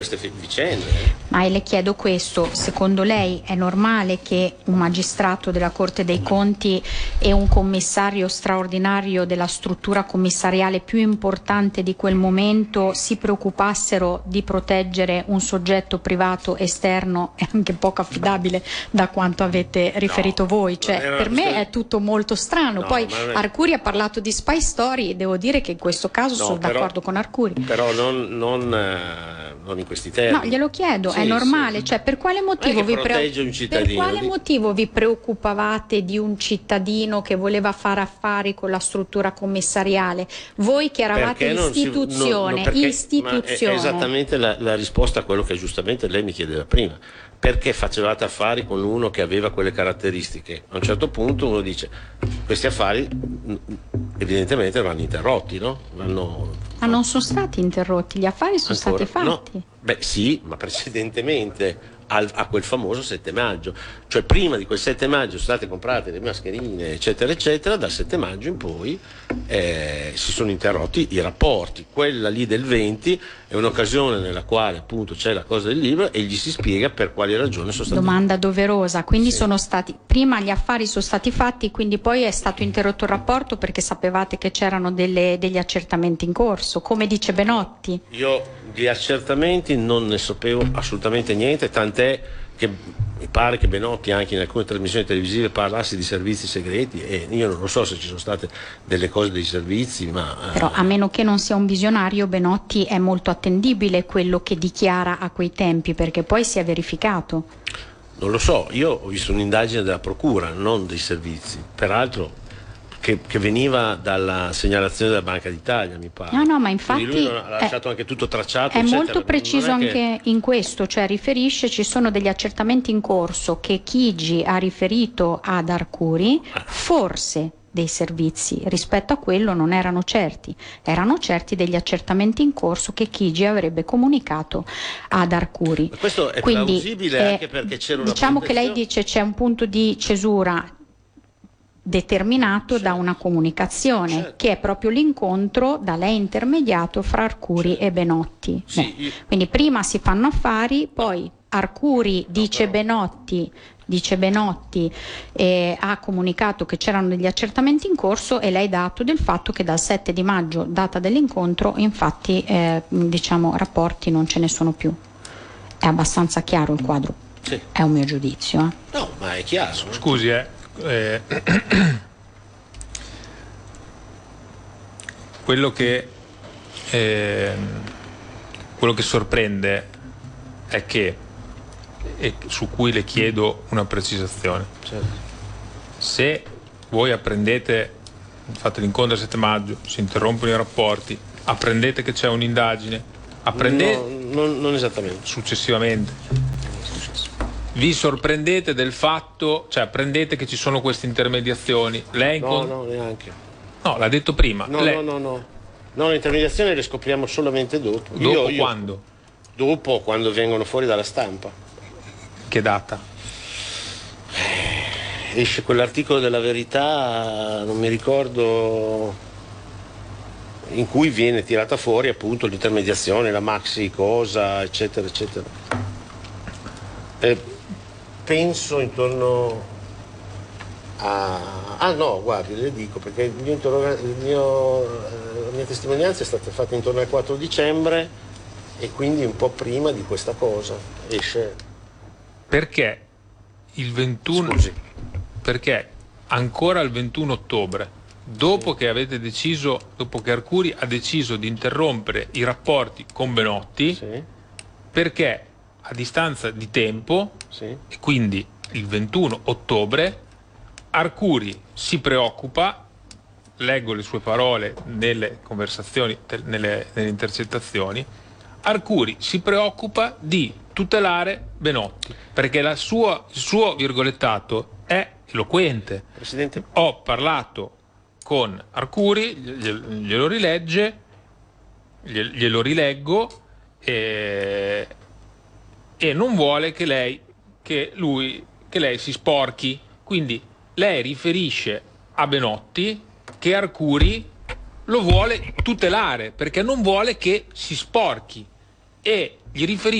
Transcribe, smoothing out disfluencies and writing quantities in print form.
queste vicende. Ma le chiedo questo, secondo lei è normale che un magistrato della Corte dei Conti e un commissario straordinario della struttura commissariale più importante di quel momento si preoccupassero di proteggere un soggetto privato esterno e anche poco affidabile da quanto avete riferito voi? Cioè, per me è tutto molto strano. Poi Arcuri ha parlato di spy story, devo dire che in questo caso sono d'accordo con Arcuri. Però non in questi termini. No, glielo chiedo, è normale, sì. Cioè per quale motivo vi preoccupavate di un cittadino che voleva fare affari con la struttura commissariale? Voi che eravate istituzione, è esattamente la risposta a quello che giustamente lei mi chiedeva prima. Perché facevate affari con uno che aveva quelle caratteristiche? A un certo punto uno dice, questi affari evidentemente vanno interrotti, no? Ma non sono stati interrotti, gli affari sono stati fatti. No. Beh sì, ma precedentemente a quel famoso 7 maggio, cioè prima di quel 7 maggio sono state comprate le mascherine eccetera eccetera, dal 7 maggio in poi si sono interrotti i rapporti. Quella lì del 20 è un'occasione nella quale appunto c'è la cosa del libro e gli si spiega per quali ragioni sono stati. Domanda doverosa, quindi sono stati, prima gli affari sono stati fatti, quindi poi è stato interrotto il rapporto perché sapevate che c'erano degli accertamenti in corso, come dice Benotti. Io di accertamenti non ne sapevo assolutamente niente, tant'è che mi pare che Benotti anche in alcune trasmissioni televisive parlasse di servizi segreti e io non lo so se ci sono state delle cose dei servizi, ma però a meno che non sia un visionario, Benotti è molto attendibile quello che dichiara a quei tempi, perché poi si è verificato. Non lo so, io ho visto un'indagine della procura, non dei servizi, peraltro che veniva dalla segnalazione della Banca d'Italia, mi pare. No, ma infatti lui ha lasciato anche tutto tracciato. È eccetera. molto preciso anche in questo, cioè riferisce, ci sono degli accertamenti in corso che Chigi ha riferito ad Arcuri, forse dei servizi, rispetto a quello non erano certi degli accertamenti in corso che Chigi avrebbe comunicato ad Arcuri. Ma questo è plausibile anche perché c'era una diciamo che lei dice c'è un punto di cesura determinato da una comunicazione che è proprio l'incontro da lei intermediato fra Arcuri e Benotti. Quindi prima si fanno affari, poi Arcuri dice Benotti ha comunicato che c'erano degli accertamenti in corso e lei dà atto del fatto che dal 7 di maggio, data dell'incontro, infatti rapporti non ce ne sono più. È abbastanza chiaro il quadro? Sì. È un mio giudizio. No, ma è chiaro. Scusi, quello che sorprende è che, e su cui le chiedo una precisazione, se voi apprendete, fate l'incontro il 7 maggio, si interrompono i rapporti, apprendete che c'è un'indagine, non esattamente, successivamente vi sorprendete del fatto, cioè apprendete che ci sono queste intermediazioni? Lei no, neanche. No, l'ha detto prima. No, le intermediazioni le scopriamo solamente dopo. Quando? Dopo, quando vengono fuori dalla stampa. Che data? Esce quell'articolo della Verità, non mi ricordo, in cui viene tirata fuori appunto l'intermediazione, la maxi cosa, eccetera, eccetera. Penso intorno a... no, guardi, le dico, perché la mia testimonianza è stata fatta intorno al 4 dicembre e quindi un po' prima di questa cosa esce. Perché il 21... Scusi. Perché ancora il 21 ottobre, dopo che avete deciso, dopo che Arcuri ha deciso di interrompere i rapporti con Benotti, perché a distanza di tempo, e quindi il 21 ottobre, Arcuri si preoccupa, leggo le sue parole nelle conversazioni, nelle intercettazioni, Arcuri si preoccupa di tutelare Benotti, perché il suo virgolettato è eloquente. Presidente. Ho parlato con Arcuri, glielo rileggo e non vuole che lei si sporchi. Quindi lei riferisce a Benotti che Arcuri lo vuole tutelare perché non vuole che si sporchi, e gli riferisco